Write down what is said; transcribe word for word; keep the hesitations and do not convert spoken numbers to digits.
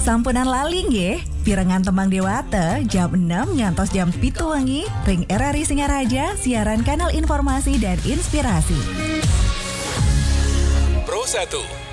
Sampunan lali nggih, pirengan tembang Dewata jam enam ngantos jam pitu wengi ring R R I Singaraja siaran kanal informasi dan inspirasi. Pro satu